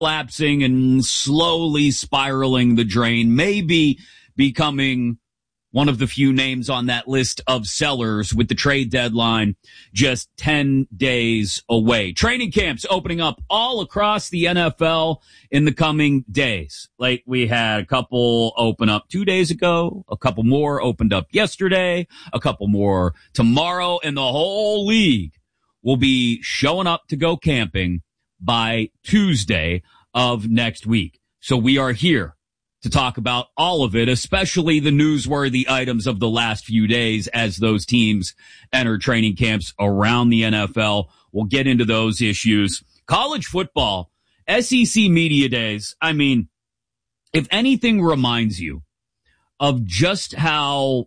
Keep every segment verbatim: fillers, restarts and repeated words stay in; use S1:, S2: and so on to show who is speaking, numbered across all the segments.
S1: collapsing and slowly spiraling the drain, maybe becoming one of the few names on that list of sellers with the trade deadline just ten days away. Training camps opening up all across the N F L in the coming days. Like we had a couple open up two days ago, a couple more opened up yesterday, a couple more tomorrow, and the whole league will be showing up to go camping by Tuesday of next week. So we are here to talk about all of it, especially the newsworthy items of the last few days as those teams enter training camps around the N F L. We'll get into those issues. College football, S E C Media Days. I mean, if anything reminds you of just how,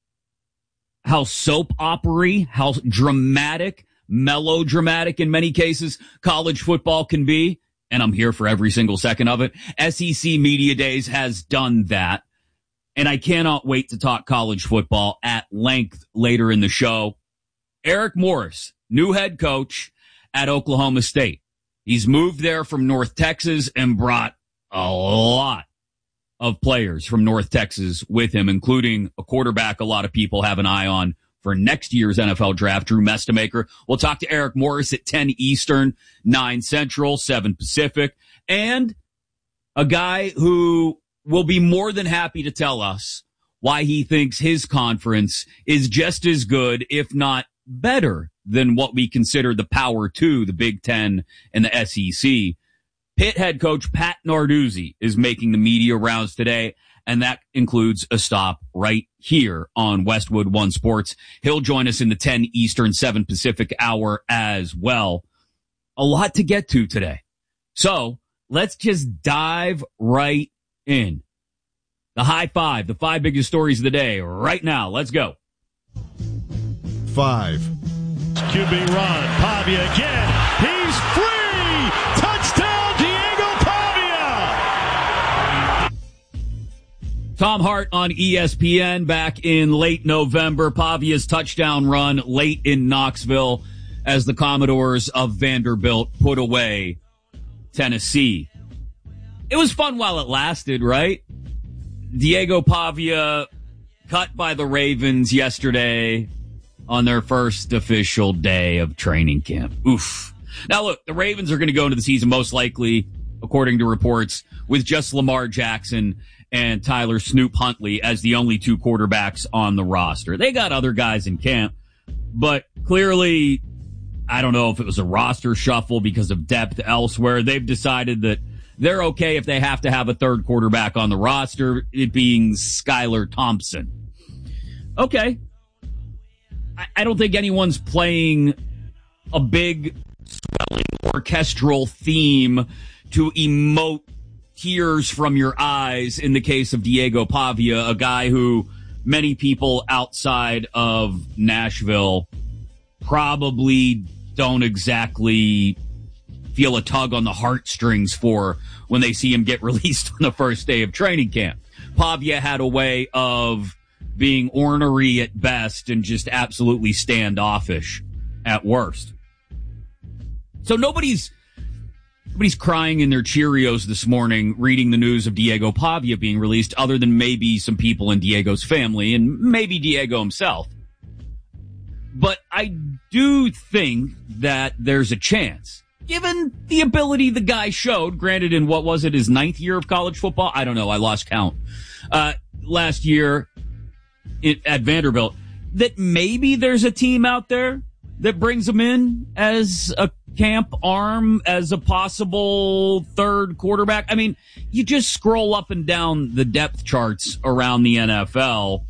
S1: how soap opera-y, how dramatic, melodramatic in many cases college football can be, and I'm here for every single second of it, S E C Media Days has done that. And I cannot wait to talk college football at length later in the show. Eric Morris, new head coach at Oklahoma State. He's moved there from North Texas and brought a lot of players from North Texas with him, including a quarterback a lot of people have an eye on for next year's N F L draft, Drew Mestemaker. We'll talk to Eric Morris at ten Eastern, nine Central, seven Pacific, and a guy who will be more than happy to tell us why he thinks his conference is just as good, if not better, than what we consider the Power Two, the Big Ten and the S E C. Pitt head coach Pat Narduzzi is making the media rounds today, and that includes a stop right here on Westwood One Sports. He'll join us in the ten Eastern, seven Pacific hour as well. A lot to get to today. So let's just dive right in. The high five, the five biggest stories of the day right now. Let's go.
S2: Five.
S3: Q B run. Pavia again. He's free. Touchdown, Diego Pavia.
S1: Tom Hart on E S P N back in late November. Pavia's touchdown run late in Knoxville as the Commodores of Vanderbilt put away Tennessee. It was fun while it lasted, right? Diego Pavia cut by the Ravens yesterday on their first official day of training camp. Oof. Now look, the Ravens are going to go into the season most likely, according to reports, with just Lamar Jackson and Tyler Snoop Huntley as the only two quarterbacks on the roster. They got other guys in camp, but clearly, I don't know if it was a roster shuffle because of depth elsewhere. They've decided that they're okay if they have to have a third quarterback on the roster, it being Skylar Thompson. Okay. I, I don't think anyone's playing a big swelling orchestral theme to emote tears from your eyes in the case of Diego Pavia, a guy who many people outside of Nashville probably don't exactly feel a tug on the heartstrings for when they see him get released on the first day of training camp. Pavia had a way of being ornery at best and just absolutely standoffish at worst. So nobody's nobody's crying in their Cheerios this morning reading the news of Diego Pavia being released, other than maybe some people in Diego's family and maybe Diego himself. But I do think that there's a chance, given the ability the guy showed, granted in what was it, his ninth year of college football? I don't know. I lost count. Uh, last year it, at Vanderbilt, that maybe there's a team out there that brings him in as a camp arm, as a possible third quarterback. I mean, you just scroll up and down the depth charts around the N F L,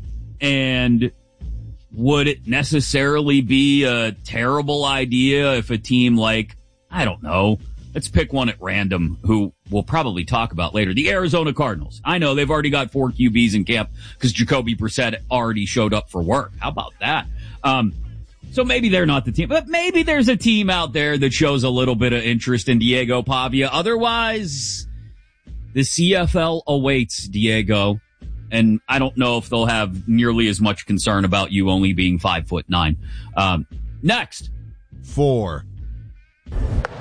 S1: and would it necessarily be a terrible idea if a team like, I don't know, let's pick one at random who we'll probably talk about later, the Arizona Cardinals. I know they've already got four Q Bs in camp because Jacoby Brissett already showed up for work. How about that? Um, so maybe they're not the team, but maybe there's a team out there that shows a little bit of interest in Diego Pavia. Otherwise, the C F L awaits, Diego. And I don't know if they'll have nearly as much concern about you only being five foot nine. Um, next.
S2: Four.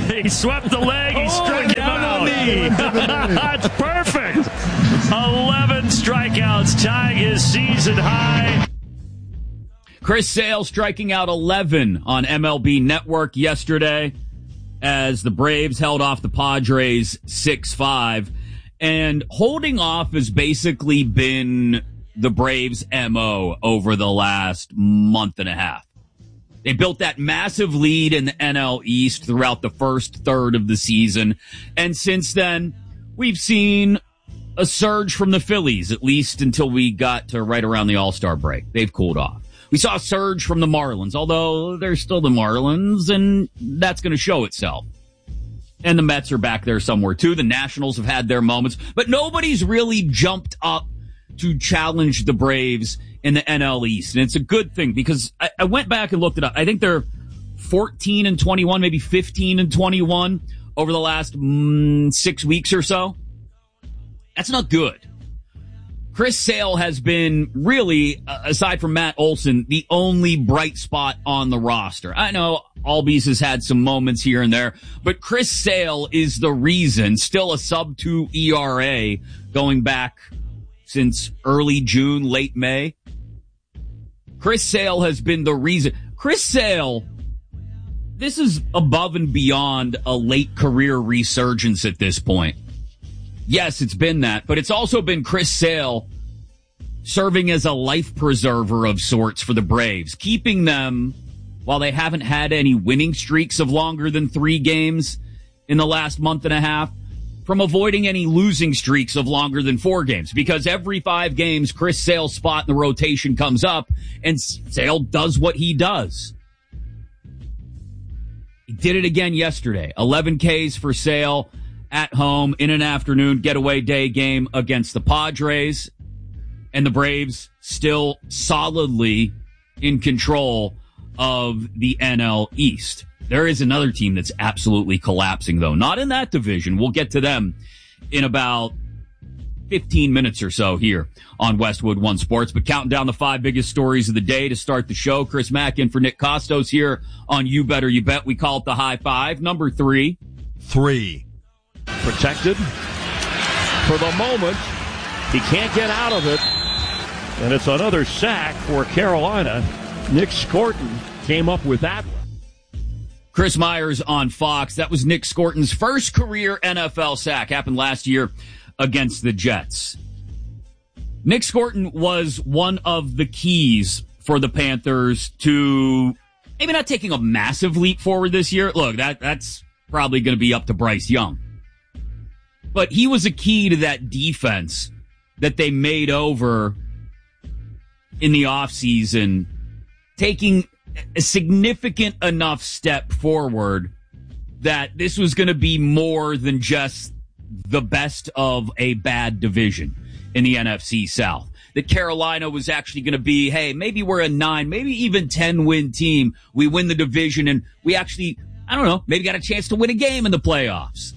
S3: He swept the leg. He
S2: Oh,
S3: struck him
S2: down
S3: out.
S2: on knee.
S3: That's perfect. eleven strikeouts, tying his season high.
S1: Chris Sale striking out eleven on M L B Network yesterday as the Braves held off the Padres six five. And holding off has basically been the Braves' M O over the last month and a half. They built that massive lead in the N L East throughout the first third of the season. And since then, we've seen a surge from the Phillies, at least until we got to right around the All-Star break. They've cooled off. We saw a surge from the Marlins, although they're still the Marlins, and that's going to show itself. And the Mets are back there somewhere, too. The Nationals have had their moments, but nobody's really jumped up to challenge the Braves in the N L East. And it's a good thing because I, I went back and looked it up. I think they're fourteen and twenty-one, maybe fifteen and twenty-one over the last mm, six weeks or so. That's not good. Chris Sale has been really, uh, aside from Matt Olson, the only bright spot on the roster. I know Albies has had some moments here and there, but Chris Sale is the reason, still a sub two E R A going back since early June, late May. Chris Sale has been the reason. Chris Sale, this is above and beyond a late career resurgence at this point. Yes, it's been that, but it's also been Chris Sale serving as a life preserver of sorts for the Braves, keeping them, while they haven't had any winning streaks of longer than three games in the last month and a half, from avoiding any losing streaks of longer than four games. Because every five games, Chris Sale's spot in the rotation comes up, and Sale does what he does. He did it again yesterday. eleven Ks for Sale at home in an afternoon getaway day game against the Padres. And the Braves still solidly in control of the N L East. There is another team that's absolutely collapsing, though. Not in that division. We'll get to them in about fifteen minutes or so here on Westwood One Sports. But counting down the five biggest stories of the day to start the show. Chris Mack in for Nick Costos here on You Better You Bet. We call it the high five. Number three.
S2: Three.
S3: Protected for the moment. He can't get out of it. And it's another sack for Carolina. Nick Scorton came up with that one.
S1: Chris Myers on Fox. That was Nick Scorton's first career N F L sack. Happened last year against the Jets. Nick Scorton was one of the keys for the Panthers to maybe not taking a massive leap forward this year. Look, that that's probably going to be up to Bryce Young. But he was a key to that defense that they made over in the offseason, taking a significant enough step forward that this was going to be more than just the best of a bad division in the N F C South. That Carolina was actually going to be, hey, maybe we're a nine, maybe even ten win team. We win the division and we actually, I don't know, maybe got a chance to win a game in the playoffs.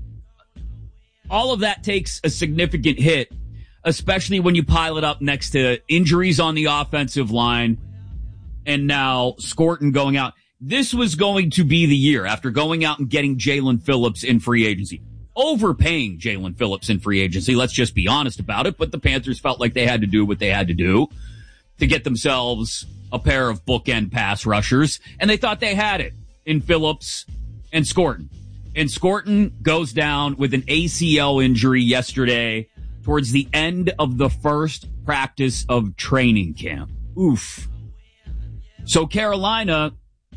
S1: All of that takes a significant hit, especially when you pile it up next to injuries on the offensive line and now Scorton going out. This was going to be the year after going out and getting Jalen Phillips in free agency. Overpaying Jalen Phillips in free agency, let's just be honest about it, but the Panthers felt like they had to do what they had to do to get themselves a pair of bookend pass rushers, and they thought they had it in Phillips and Scorton. And Scorton goes down with an A C L injury yesterday towards the end of the first practice of training camp. Oof. So Carolina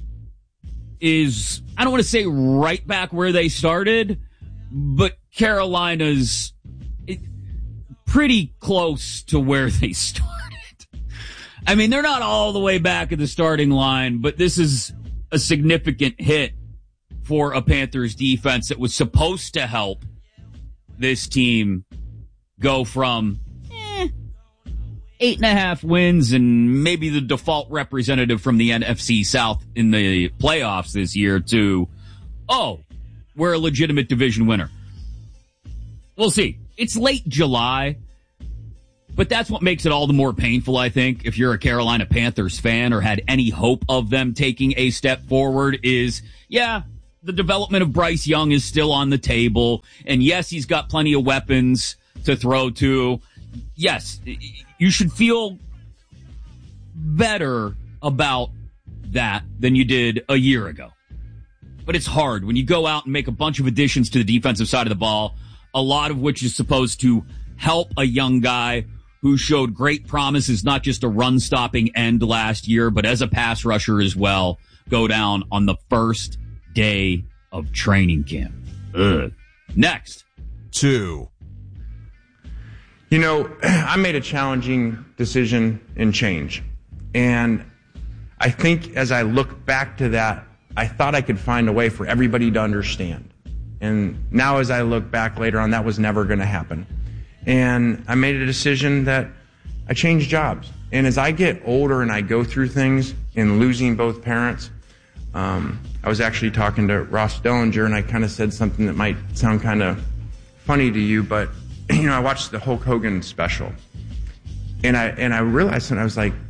S1: is, I don't want to say right back where they started, but Carolina's pretty close to where they started. I mean, they're not all the way back at the starting line, but this is a significant hit for a Panthers defense that was supposed to help this team go from eh, eight and a half wins and maybe the default representative from the N F C South in the playoffs this year to, oh, we're a legitimate division winner. We'll see. It's late July, but that's what makes it all the more painful, I think, if you're a Carolina Panthers fan or had any hope of them taking a step forward is, yeah, the development of Bryce Young is still on the table. And yes, he's got plenty of weapons to throw to. Yes, you should feel better about that than you did a year ago. But it's hard when you go out and make a bunch of additions to the defensive side of the ball, a lot of which is supposed to help a young guy who showed great promises, not just a run-stopping end last year, but as a pass rusher as well, go down on the first day of training camp. Ugh. Next.
S2: Two.
S4: You know, I made a challenging decision and change. And I think as I look back to that, I thought I could find a way for everybody to understand. And now as I look back later on, that was never going to happen. And I made a decision that I changed jobs. And as I get older and I go through things and losing both parents, um, I was actually talking to Ross Dellinger, and I kind of said something that might sound kind of funny to you, but you know, I watched the Hulk Hogan special, and I and I realized something. I was like,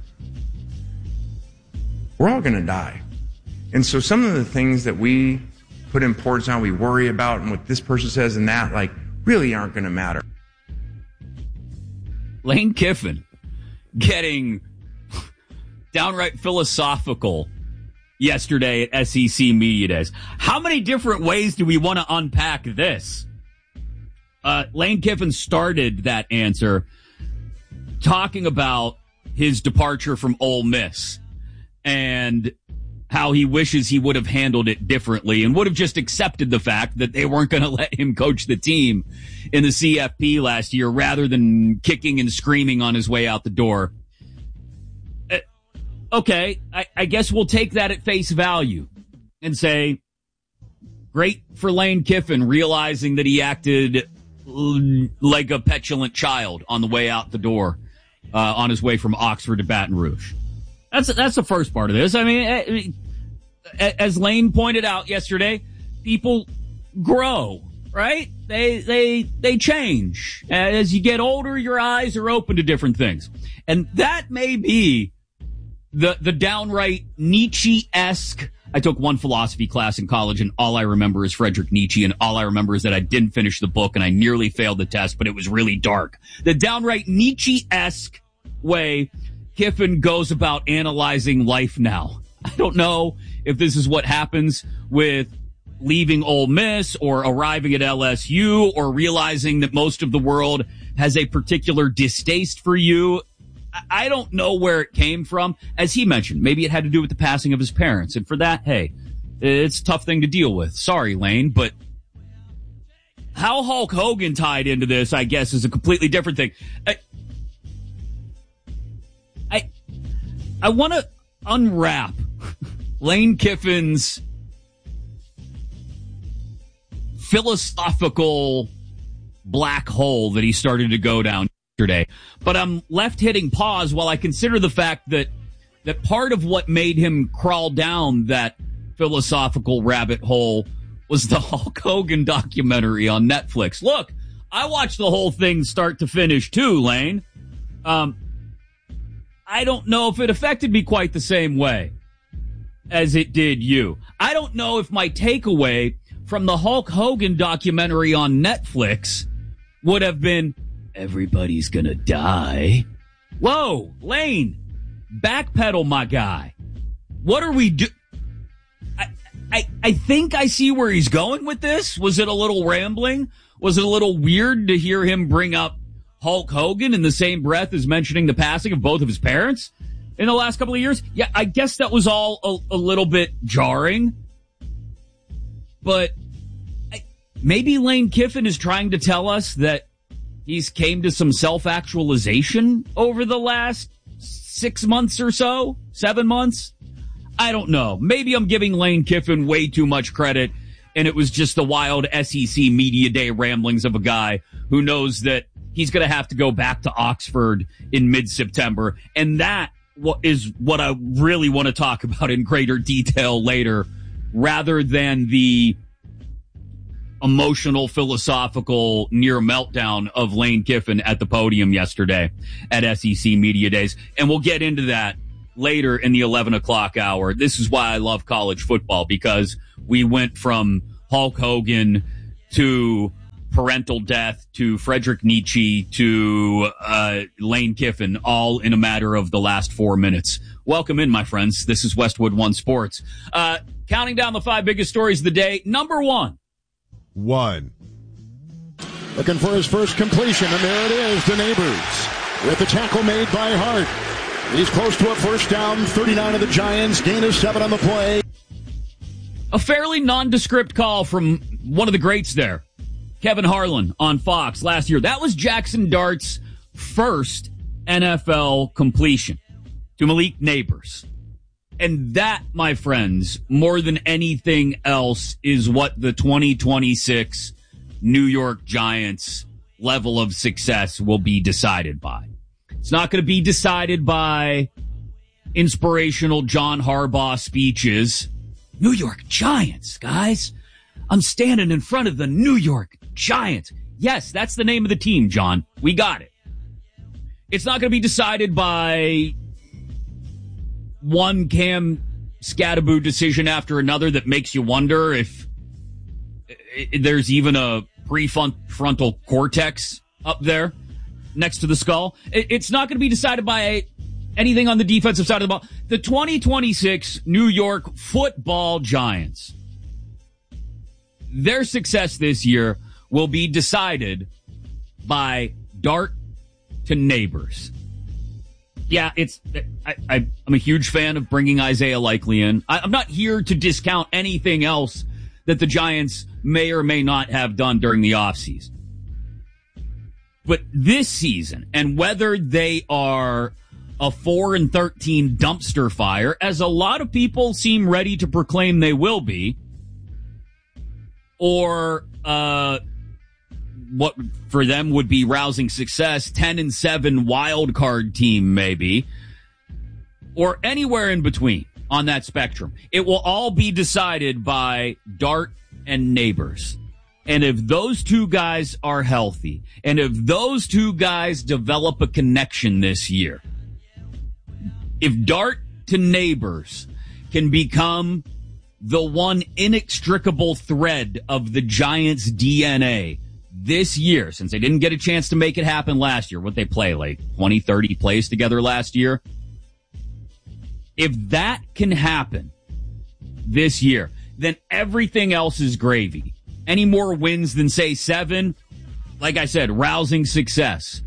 S4: we're all going to die. And so some of the things that we put importance on, we worry about, and what this person says and that, like, really aren't going to matter.
S1: Lane Kiffin getting downright philosophical yesterday at S E C Media Days. How many different ways do we want to unpack this? Uh, Lane Kiffin started that answer talking about his departure from Ole Miss and how he wishes he would have handled it differently and would have just accepted the fact that they weren't going to let him coach the team in the C F P last year rather than kicking and screaming on his way out the door. Uh, okay, I, I guess we'll take that at face value and say, great for Lane Kiffin realizing that he acted like a petulant child on the way out the door, uh, on his way from Oxford to Baton Rouge. That's that's the first part of this. I mean, as Lane pointed out yesterday, people grow, right? They they they change. As you get older, your eyes are open to different things, and that may be the the downright Nietzsche-esque. I took one philosophy class in college, and all I remember is Friedrich Nietzsche, and all I remember is that I didn't finish the book, and I nearly failed the test, but it was really dark. The downright Nietzsche-esque way Kiffin goes about analyzing life now. I don't know if this is what happens with leaving Ole Miss or arriving at L S U or realizing that most of the world has a particular distaste for you. I don't know where it came from. As he mentioned, maybe it had to do with the passing of his parents. And for that, hey, it's a tough thing to deal with. Sorry, Lane, but how Hulk Hogan tied into this, I guess, is a completely different thing. I, I, I want to unwrap Lane Kiffin's philosophical black hole that he started to go down yesterday. But I'm left hitting pause while I consider the fact that that part of what made him crawl down that philosophical rabbit hole was the Hulk Hogan documentary on Netflix. Look, I watched the whole thing start to finish too, Lane. Um, I don't know if it affected me quite the same way as it did you. I don't know if my takeaway from the Hulk Hogan documentary on Netflix would have been, everybody's gonna die. Whoa, Lane, backpedal, my guy. What are we do? I, I, I think I see where he's going with this. Was it a little rambling? Was it a little weird to hear him bring up Hulk Hogan in the same breath as mentioning the passing of both of his parents in the last couple of years? Yeah, I guess that was all a, a little bit jarring. But I, maybe Lane Kiffin is trying to tell us that he's came to some self-actualization over the last six months or so, seven months. I don't know. Maybe I'm giving Lane Kiffin way too much credit, and it was just the wild S E C Media Day ramblings of a guy who knows that he's going to have to go back to Oxford in mid-September. And that is what I really want to talk about in greater detail later, rather than the emotional, philosophical, near meltdown of Lane Kiffin at the podium yesterday at S E C Media Days. And we'll get into that later in the eleven o'clock hour. This is why I love college football, because we went from Hulk Hogan to parental death to Frederick Nietzsche to uh, Lane Kiffin, all in a matter of the last four minutes. Welcome in, my friends. This is Westwood One Sports. Uh, counting down the five biggest stories of the day. Number one.
S2: One.
S5: Looking for his first completion, and there it is, the Neighbors, with the tackle made by Hart. He's close to a first down, thirty-nine of the Giants, gain of seven on the play.
S1: A fairly nondescript call from one of the greats there, Kevin Harlan on Fox last year. That was Jackson Dart's first N F L completion to Malik Neighbors. And that, my friends, more than anything else, is what the twenty twenty-six New York Giants level of success will be decided by. It's not going to be decided by inspirational John Harbaugh speeches. New York Giants, guys. I'm standing in front of the New York Giants. Yes, that's the name of the team, John. We got it. It's not going to be decided by one Cam Skattebo decision after another that makes you wonder if there's even a prefrontal cortex up there next to the skull. It's not going to be decided by anything on the defensive side of the ball. The twenty twenty-six New York Football Giants, their success this year will be decided by Dart to Neighbors. Yeah, it's. I, I, I'm a huge fan of bringing Isaiah Likely in. I, I'm not here to discount anything else that the Giants may or may not have done during the offseason. But this season, and whether they are a four and thirteen dumpster fire, as a lot of people seem ready to proclaim they will be, or uh, what for them would be rousing success, ten and seven wild card team maybe, or anywhere in between on that spectrum. It will all be decided by Dart and Neighbors. And if those two guys are healthy, and if those two guys develop a connection this year, if Dart to Neighbors can become the one inextricable thread of the Giants' D N A this year, since they didn't get a chance to make it happen last year, what they play, like twenty, thirty plays together last year? If that can happen this year, then everything else is gravy. Any more wins than, say, seven, like I said, rousing success.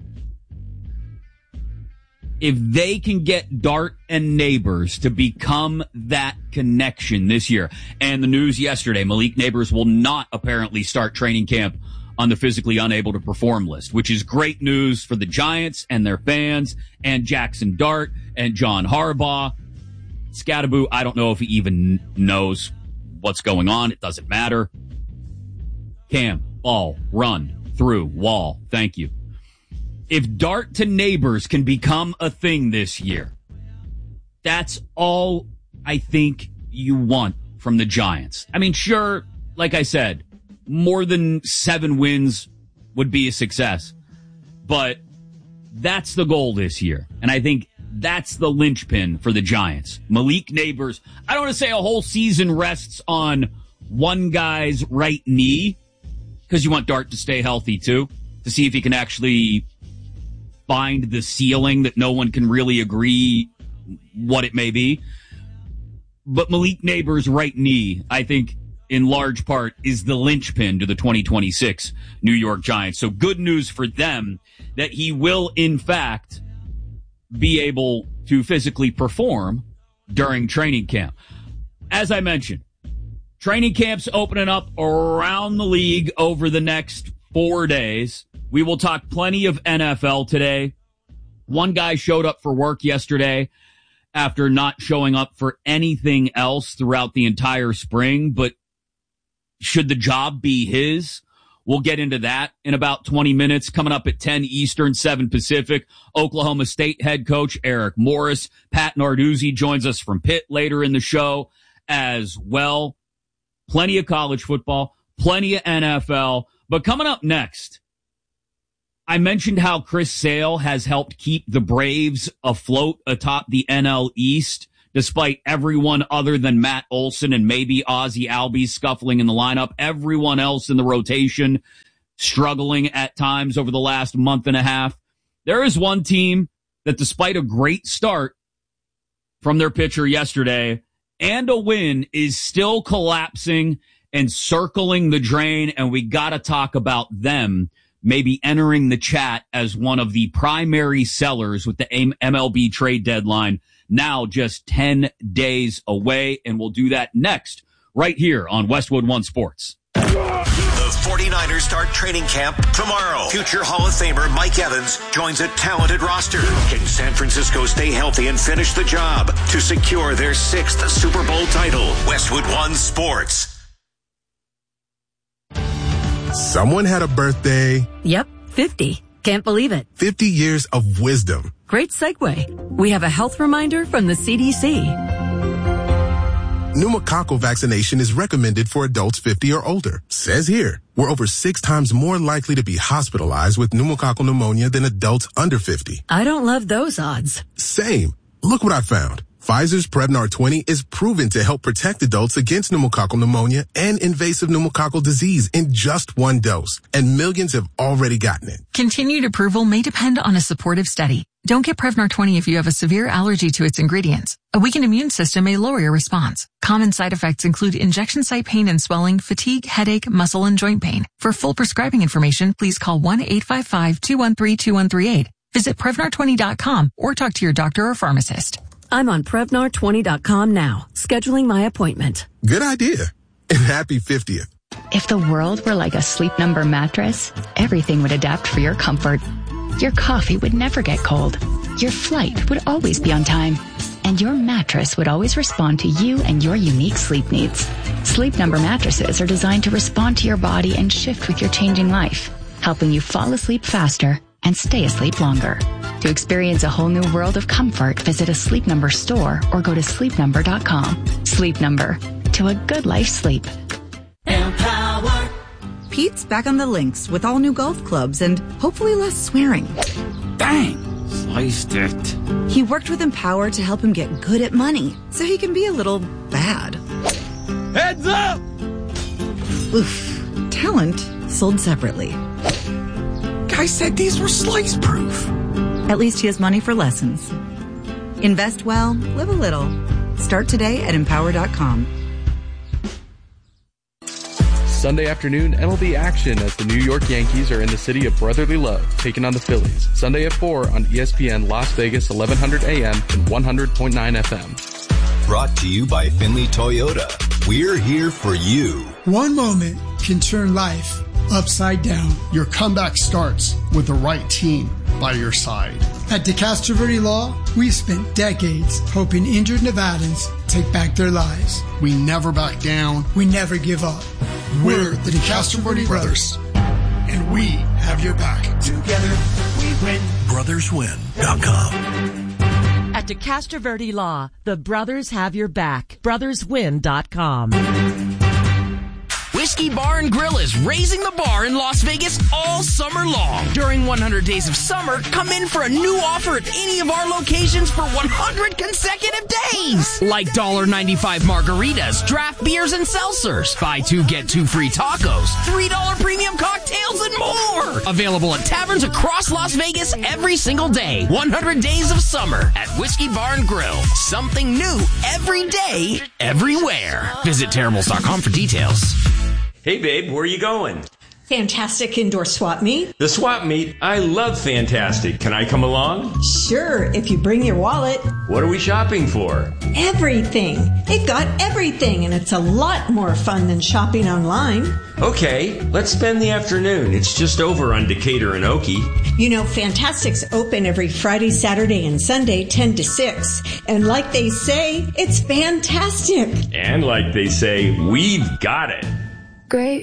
S1: If they can get Dart and Neighbors to become that connection this year, and the news yesterday, Malik Neighbors will not apparently start training camp on the physically unable to perform list, which is great news for the Giants and their fans and Jackson Dart and John Harbaugh. Skattebo, I don't know if he even knows what's going on. It doesn't matter. Cam, ball, run, through, wall. Thank you. If Dart to Neighbors can become a thing this year, that's all I think you want from the Giants. I mean, sure, like I said, more than seven wins would be a success, but that's the goal this year. And I think that's the linchpin for the Giants. Malik Neighbors, I don't want to say a whole season rests on one guy's right knee, because you want Dart to stay healthy too, to see if he can actually find the ceiling that no one can really agree what it may be. But Malik Neighbors' right knee, I think, in large part, is the linchpin to the twenty twenty-six New York Giants. So good news for them that he will, in fact, be able to physically perform during training camp. As I mentioned, training camp's opening up around the league over the next four days. We will talk plenty of N F L today. One guy showed up for work yesterday after not showing up for anything else throughout the entire spring, but should the job be his? We'll get into that in about twenty minutes. Coming up at ten Eastern, seven Pacific, Oklahoma State head coach Eric Morris. Pat Narduzzi joins us from Pitt later in the show as well. Plenty of college football, plenty of N F L. But coming up next, I mentioned how Chris Sale has helped keep the Braves afloat atop the N L East, despite everyone other than Matt Olson and maybe Ozzie Albies scuffling in the lineup. Everyone else in the rotation struggling at times over the last month and a half. There is one team that, despite a great start from their pitcher yesterday and a win, is still collapsing and circling the drain, and we got to talk about them maybe entering the chat as one of the primary sellers with the M L B trade deadline now just ten days away, and we'll do that next right here on Westwood One Sports.
S2: The forty-niners start training camp tomorrow. Future Hall of Famer Mike Evans joins a talented roster. Can San Francisco stay healthy and finish the job to secure their sixth Super Bowl title? Westwood One Sports.
S6: Someone had a birthday.
S7: Yep, fifty. Can't believe it.
S6: fifty years of wisdom.
S7: Great segue. We have a health reminder from the C D C.
S6: Pneumococcal vaccination is recommended for adults fifty or older. Says here, we're over six times more likely to be hospitalized with pneumococcal pneumonia than adults under fifty.
S7: I don't love those odds.
S6: Same. Look what I found. Pfizer's Prevnar twenty is proven to help protect adults against pneumococcal pneumonia and invasive pneumococcal disease in just one dose, and millions have already gotten it.
S8: Continued approval may depend on a supportive study. Don't get Prevnar twenty if you have a severe allergy to its ingredients. A weakened immune system may lower your response. Common side effects include injection site pain and swelling, fatigue, headache, muscle, and joint pain. For full prescribing information, please call one eight five five, two one three, two one three eight. Visit Prevnar twenty dot com or talk to your doctor or pharmacist.
S7: I'm on Prevnar twenty dot com now, scheduling my appointment.
S6: Good idea. And happy fiftieth.
S9: If the world were like a Sleep Number mattress, everything would adapt for your comfort. Your coffee would never get cold. Your flight would always be on time. And your mattress would always respond to you and your unique sleep needs. Sleep Number mattresses are designed to respond to your body and shift with your changing life, helping you fall asleep faster and stay asleep longer. To experience a whole new world of comfort, visit a Sleep Number store or go to sleep number dot com. Sleep Number. To a good life sleep.
S10: Empower. Pete's back on the links with all new golf clubs and hopefully less swearing.
S11: Bang! Sliced it.
S10: He worked with Empower to help him get good at money so he can be a little bad.
S11: Heads up!
S10: Oof. Talent sold separately.
S11: Guy said these were slice proof.
S10: At least he has money for lessons. Invest well, live a little. Start today at empower dot com.
S12: Sunday afternoon M L B action as the New York Yankees are in the city of brotherly love, taking on the Phillies. Sunday at four on E S P N Las Vegas, eleven hundred A M and one hundred point nine F M.
S13: Brought to you by Finley Toyota. We're here for you.
S14: One moment can turn life upside down.
S5: Your comeback starts with the right team by your side.
S14: At DeCastro Verde Law, we've spent decades helping injured Nevadans take back their lives.
S5: We never back down.
S14: We never give up. We're the DeCastro Verde Brothers, and we have your back. Together, we win.
S13: brothers win dot com.
S15: At DeCastro Verde Law, the brothers have your back. brothers win dot com.
S16: Whiskey Bar and Grill is raising the bar in Las Vegas all summer long. During one hundred days of summer, come in for a new offer at any of our locations for one hundred consecutive days. Like one dollar ninety-five margaritas, draft beers, and seltzers. Buy two, get two free tacos, three dollar premium cocktails, and more. Available at taverns across Las Vegas every single day. one hundred days of summer at Whiskey Bar and Grill. Something new every day, everywhere. Visit terribles dot com for details.
S17: Hey, babe, where are you going?
S18: Fantastic Indoor Swap Meet.
S17: The Swap Meet? I love Fantastic. Can I come along?
S18: Sure, if you bring your wallet.
S17: What are we shopping for?
S18: Everything. They've got everything, and it's a lot more fun than shopping online.
S17: Okay, let's spend the afternoon. It's just over on Decatur and Okie.
S18: You know, Fantastic's open every Friday, Saturday, and Sunday, ten to six. And like they say, it's fantastic.
S17: And like they say, we've got it.
S19: Great